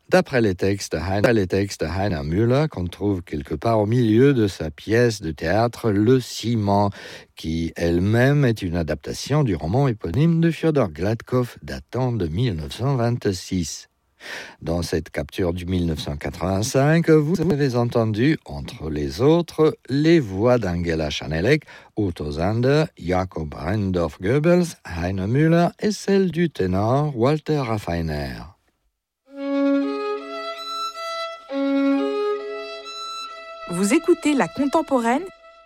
D'après les textes de Heiner Müller, qu'on trouve quelque part au milieu de sa pièce de théâtre Le Ciment, qui elle-même est une adaptation du roman éponyme de Fyodor Gladkov datant de 1926. Dans cette capture du 1985, vous avez entendu, entre les autres, les voix d'Angela Schanelek, Otto Sander, Jakob Rendorf-Goebbels, Heiner Müller et celle du ténor Walter Raffiner. Vous écoutez La Contemporaine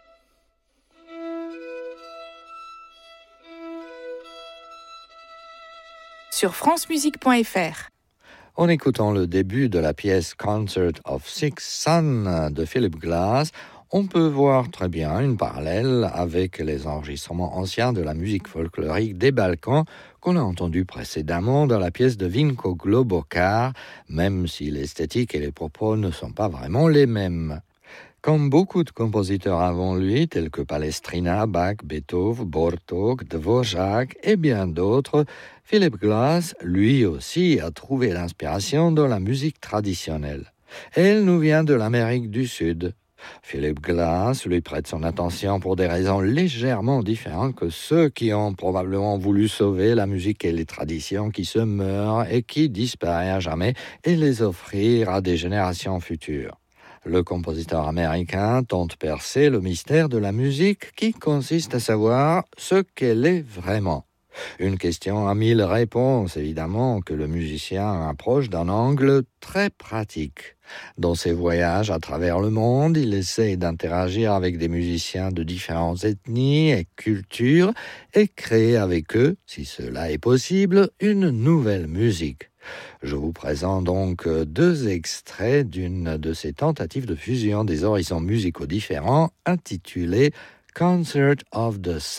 sur francemusique.fr. En écoutant le début de la pièce Concert of Six Sons de Philip Glass, on peut voir très bien une parallèle avec les enregistrements anciens de la musique folklorique des Balkans qu'on a entendu précédemment dans la pièce de Vinko Globokar, même si l'esthétique et les propos ne sont pas vraiment les mêmes. Comme beaucoup de compositeurs avant lui, tels que Palestrina, Bach, Beethoven, Bartók, Dvořák et bien d'autres, Philip Glass, lui aussi, a trouvé l'inspiration dans la musique traditionnelle. Elle nous vient de l'Amérique du Sud. Philip Glass lui prête son attention pour des raisons légèrement différentes que ceux qui ont probablement voulu sauver la musique et les traditions qui se meurent et qui disparaissent à jamais et les offrir à des générations futures. Le compositeur américain tente percer le mystère de la musique qui consiste à savoir ce qu'elle est vraiment. Une question à 1000 réponses, évidemment, que le musicien approche d'un angle très pratique. Dans ses voyages à travers le monde, il essaie d'interagir avec des musiciens de différentes ethnies et cultures et créer avec eux, si cela est possible, une nouvelle musique. Je vous présente donc 2 extraits d'une de ces tentatives de fusion des horizons musicaux différents intitulée Concert of the